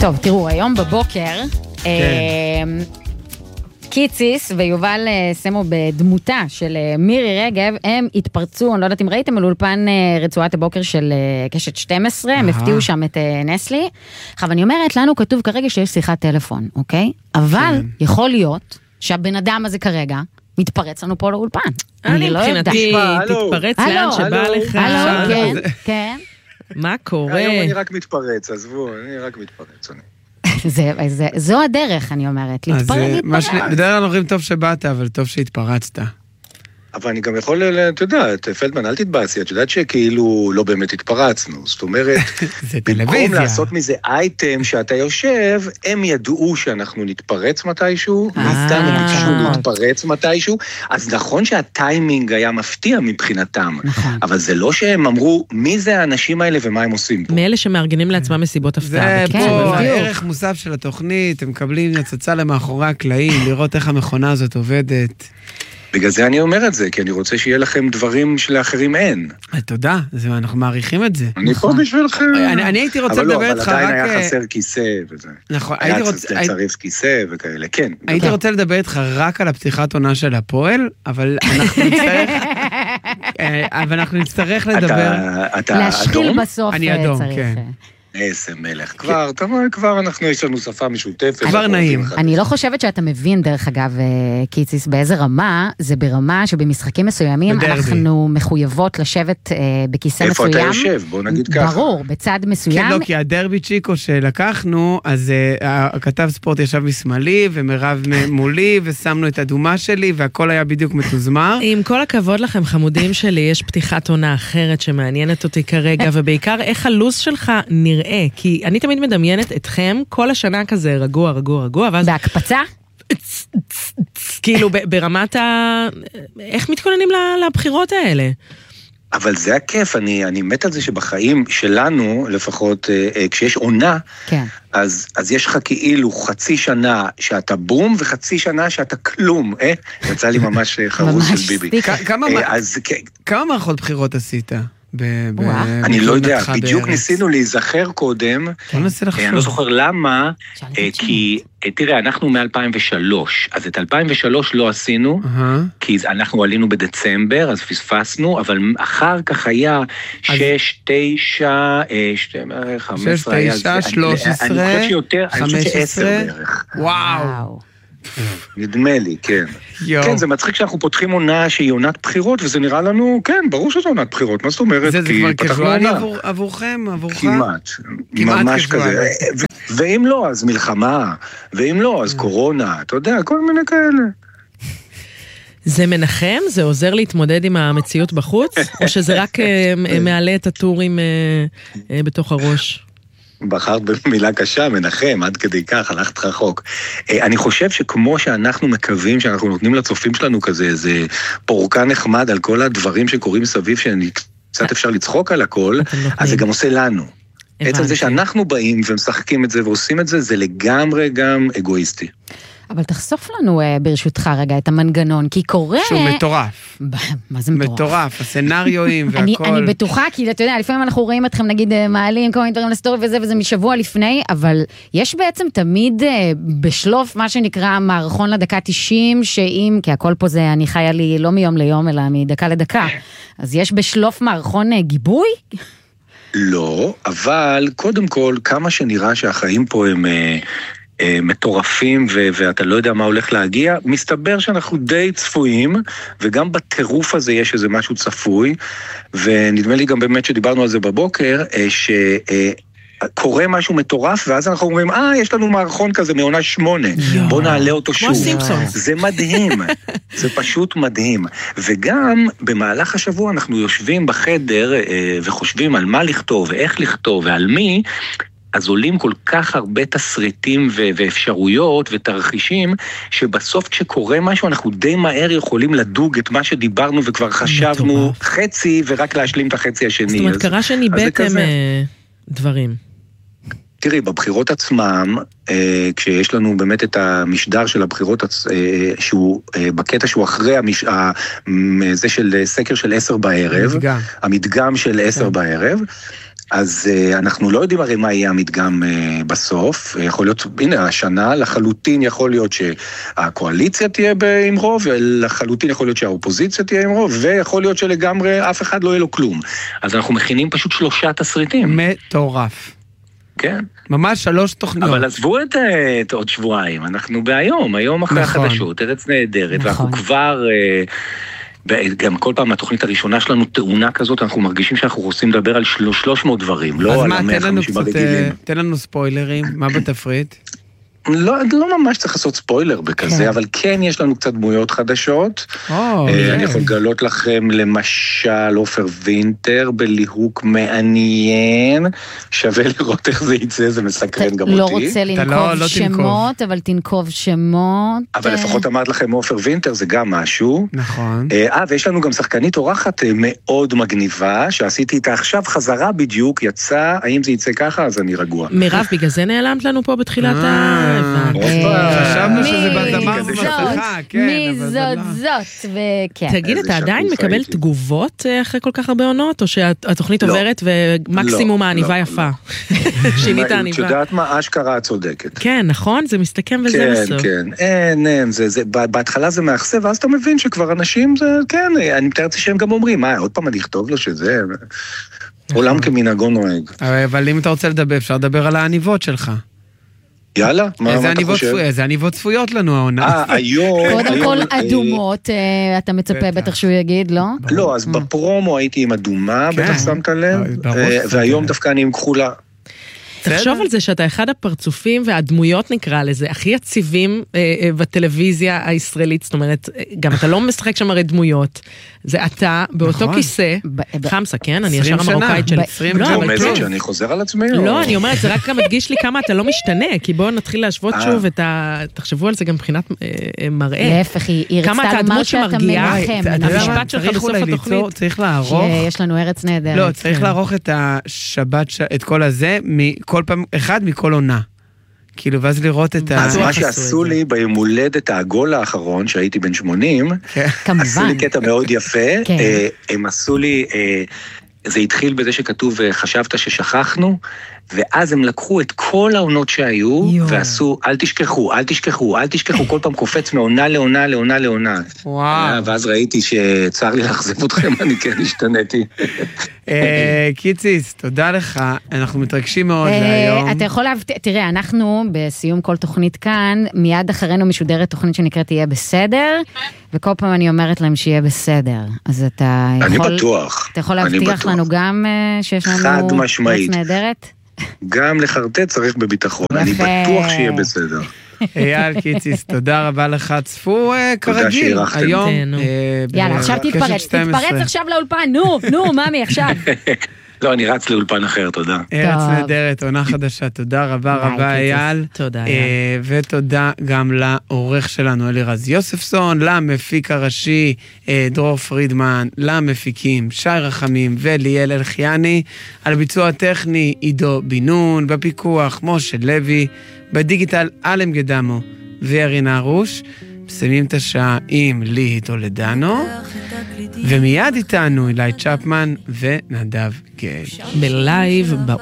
טוב, תראו, היום בבוקר, קיציס ויובל סמו בדמותה של מירי רגב, הם התפרצו, אני לא יודעת אם ראיתם, על אולפן רצועת הבוקר של קשת 12, הם הפתיעו שם את נסלי. עכשיו, אני אומרת, לנו כתוב כרגע שיש שיחת טלפון, אוקיי? אבל יכול להיות שהבן אדם הזה כרגע מתפרץ לנו פה לאולפן. אני לא יודעת. מבחינתי, תתפרץ לאן שבא לך. כן, כן. מה קורה? היום אני רק מתפרץ, עזבו, אני רק מתפרץ. זו הדרך, אני אומרת, להתפרץ. בדרך כלל אומרים טוב שבאת, אבל טוב שהתפרצת. אבל אני גם יכול, אתה יודע, פלדמן, אל תתבאסי, את יודעת שכאילו לא באמת התפרצנו, זאת אומרת, במקום לעשות מזה אייטם שאתה יושב, הם ידעו שאנחנו נתפרץ מתישהו, מאיתנו ביקשו להתפרץ מתישהו, אז נכון שהטיימינג היה מפתיע מבחינתם, אבל זה לא שהם אמרו, מי זה האנשים האלה ומה הם עושים פה. מאלה שמארגנים לעצמם מסיבות הפתעה. זה פה הערך מוסף של התוכנית, הם מקבלים הצצה למאחורי הקלעים, לראות איך המכונה הזאת עובדת. בגלל זה אני אומר את זה, כי אני רוצה שיהיה לכם דברים שלאחרים אין. תודה, אנחנו מעריכים את זה. אני פה בשבילכם. אני הייתי רוצה לדבר איתך רק... אבל עדיין היה חסר כיסא וזה. נכון. היה צריך כיסא וכאלה, כן. הייתי רוצה לדבר איתך רק על הפתיחת עונה של הפועל, אבל אנחנו נצטרך לדבר... להשחיל בסוף אני אדום, כן. איזה מלך, כבר אנחנו יש לנו שפה משותפת. כבר נעים. אני לא חושבת שאתה מבין, דרך אגב, קיציס, באיזה רמה, זה ברמה שבמשחקים מסוימים אנחנו מחויבות לשבת בכיסא מסוים. איפה אתה יושב? בוא נגיד ככה. ברור, בצד מסוים. כן, לא, כי הדרבי צ'יקו שלקחנו, אז הכתב ספורט ישב משמאלי, ומרב מולי, ושמנו את הדומה שלי, והכל היה בדיוק מתוזמר. עם כל הכבוד לכם, חמודים שלי, יש פתיחת עונה אחרת שמעניינת אותי כרגע, ובעיקר איך הלו"ז שלך נראה. כי אני תמיד מדמיינת אתכם כל השנה כזה רגוע, ואז... בהקפצה? כאילו ברמת איך מתכוננים לבחירות האלה? אבל זה הכיף, אני מת על זה שבחיים שלנו, לפחות כשיש עונה, אז יש לך כאילו חצי שנה שאתה בום, וחצי שנה שאתה כלום, יצא לי ממש חרוץ של ביבי. כמה מערכות בחירות עשית? אני לא יודע, בדיוק ניסינו להיזכר קודם, אני לא זוכר למה, כי תראה, אנחנו מ-2003, אז את 2003 לא עשינו, כי אנחנו עלינו בדצמבר, אז פספסנו, אבל אחר כך היה 6, 9, 15, 13, אני חושב שיותר, אני חושב ש10 בערך. וואו. נדמה לי, כן. כן, זה מצחיק שאנחנו פותחים עונה שהיא עונת בחירות, וזה נראה לנו, כן, ברור שזו עונת בחירות, מה זאת אומרת? זה כבר קזואלי עבורכם, עבורך? כמעט, ממש כזה. ואם לא, אז מלחמה, ואם לא, אז קורונה, אתה יודע, כל מיני כאלה. זה מנחם? זה עוזר להתמודד עם המציאות בחוץ? או שזה רק מעלה את הטורים בתוך הראש? בחרת במילה קשה, מנחם, עד כדי כך, הלכת רחוק. אני חושב שכמו שאנחנו מקווים, שאנחנו נותנים לצופים שלנו כזה, איזה פורקה נחמד על כל הדברים שקורים סביב, שקצת אפשר לצחוק על הכל, אז זה גם עושה לנו. עצם זה שאנחנו באים ומשחקים את זה ועושים את זה, זה לגמרי גם אגואיסטי. אבל תחשוף לנו ברשותך רגע את המנגנון, כי קורה... שהוא מטורף. מה זה מטורף? מטורף, הסנריואים והכל. אני בטוחה, כי אתה יודע, לפעמים אנחנו רואים אתכם, נגיד, מעלים כל מיני דברים לסטורי וזה משבוע לפני, אבל יש בעצם תמיד בשלוף מה שנקרא מערכון לדקה 90, שאם, כי הכל פה זה, אני חיה לי לא מיום ליום, אלא מדקה לדקה. אז יש בשלוף מערכון גיבוי? לא, אבל קודם כל, כמה שנראה שהחיים פה הם... מטורפים ואתה לא יודע מה הולך להגיע, מסתבר שאנחנו די צפויים, וגם בטירוף הזה יש איזה משהו צפוי, ונדמה לי גם באמת שדיברנו על זה בבוקר, שקורה משהו מטורף, ואז אנחנו אומרים, יש לנו מערכון כזה מעונה 8, בוא נעלה אותו שוב. זה מדהים, זה פשוט מדהים. וגם במהלך השבוע אנחנו יושבים בחדר, וחושבים על מה לכתוב, ואיך לכתוב, ועל מי, אז עולים כל כך הרבה תסריטים ואפשרויות ותרחישים, שבסוף כשקורה משהו, אנחנו די מהר יכולים לדוג את מה שדיברנו, וכבר חשבנו חצי, ורק להשלים את החצי השני. זאת אומרת, קרה שניבאתם דברים. תראי, בבחירות עצמם, כשיש לנו באמת את המשדר של הבחירות, שהוא בקטע שהוא אחרי זה של סקר של 10 בערב, המדגם של 10 בערב, אז אנחנו לא יודעים הרי מה יהיה המדגם בסוף, יכול להיות, הנה השנה לחלוטין יכול להיות שהקואליציה תהיה עם רוב, ולחלוטין יכול להיות שהאופוזיציה תהיה עם רוב, ויכול להיות שלגמרי אף אחד לא יהיה לו כלום. אז אנחנו מכינים פשוט 3 תסריטים. מטורף. כן. ממש 3 תוכניות. אבל עזבו את עוד שבועיים, אנחנו היום אחרי החדשות, ארץ נהדרת, ואנחנו כבר... גם כל פעם התוכנית הראשונה שלנו תאונה כזאת, אנחנו מרגישים שאנחנו רוצים לדבר על 300 דברים, לא על 150 הרגילים. תן לנו ספוילרים, מה בתפריט? לא ממש צריך לעשות ספוילר בכזה, אבל כן יש לנו קצת דמויות חדשות. אני יכול לגלות לכם למשל עופר וינטר בליהוק מעניין, שווה לראות איך זה יצא, זה מסקרן גם אותי. לא רוצה לנקוב שמות, אבל תנקוב שמות. אבל לפחות אמרת לכם עופר וינטר, זה גם משהו. נכון. ויש לנו גם שחקנית אורחת מאוד מגניבה, שעשיתי איתה עכשיו חזרה בדיוק, יצא, האם זה יצא ככה, אז אני רגוע. מירב, בגלל זה נעלמת לנו פה בתחילת חשבנו שזה בזמר ומסכה, כן. מי זאת, וכן. תגיד, אתה עדיין מקבל תגובות אחרי כל כך הרבה עונות, או שהתוכנית עוברת ומקסימום העניבה יפה? שינית העניבה. את יודעת מה, אשכרה צודקת. כן, נכון? זה מסתכם וזה בסוף. כן, אין, בהתחלה זה מאכסה, ואז אתה מבין שכבר אנשים, כן, אני מתאר לעצמי שהם גם אומרים, עוד פעם אני אכתוב לו שזה... עולם כמנהגו נוהג. אבל אם אתה רוצה לדבר, אפשר לדבר על העניבות שלך. יאללה, מה אתה חושב? איזה עניבות צפויות לנו העונה. היום... קודם כל אדומות, אתה מצפה בטח שהוא יגיד, לא? לא, אז בפרומו הייתי עם אדומה, בטח שמת לב, והיום דווקא אני עם כחולה. תחשוב על זה שאתה אחד הפרצופים והדמויות נקרא לזה, הכי יציבים בטלוויזיה הישראלית, זאת אומרת, גם אתה לא משחק שם הרי דמויות, זה אתה באותו כיסא, חמסה, כן? אני ישר המרוקאית של... 20 שנה. עומדת שאני חוזר על עצמי? לא, אני אומרת, זה רק גם מדגיש לי כמה אתה לא משתנה, כי בואו נתחיל להשוות שוב, תחשבו על זה גם מבחינת מראה. להפך, היא רצתה לומר שאתה מנחם. המשפט שלך בסוף התוכנית. צריך לערוך... שיש לנו ארץ נהדרת. לא, צריך לערוך את השבת, את כל הזה, כל פעם, אחד מכל עונה. כאילו, ואז לראות את אז מה שעשו לי ביום הולדת העגול האחרון, שהייתי בן 80, עשו לי קטע מאוד יפה, הם עשו לי, זה התחיל בזה שכתוב, חשבת ששכחנו, ואז הם לקחו את כל העונות שהיו, ועשו, אל תשכחו, אל תשכחו, אל תשכחו, כל פעם קופץ מעונה לעונה, לעונה לעונה. ואז ראיתי שצר לי להחזב אתכם, אני כן השתניתי. קיציס, תודה לך, אנחנו מתרגשים מאוד להיום. אתה יכול תראה, אנחנו בסיום כל תוכנית כאן, מיד אחרינו משודרת תוכנית שנקראת תהיה בסדר, וכל פעם אני אומרת להם שיהיה בסדר. אז אתה יכול... אני בטוח. אתה יכול להבטיח לנו גם שיש לנו ארץ נהדרת? גם לחרטט צריך בביטחון, אני בטוח שיהיה בסדר. אייל קיציס, תודה רבה לך, צפו כרגיל, היום. יאללה, עכשיו תתפרץ עכשיו לאולפן, נו, ממי, עכשיו. לא, אני רץ לאולפן אחר, תודה. ארץ נהדרת, עונה חדשה, תודה רבה אייל. תודה. ותודה גם לעורך שלנו, אלירז יוספסון, למפיק הראשי, דרור פרידמן, למפיקים, שי רחמים וליאל אלחייני, על ביצוע טכני, עידו בינון, בפיקוח, משה לוי, בדיגיטל, אלם גדמו וירינה רוש, מסיימים את השעה עם ליהי טולדנו, ומיד איתנו אילי צ'פמן ונדב גל. בלייב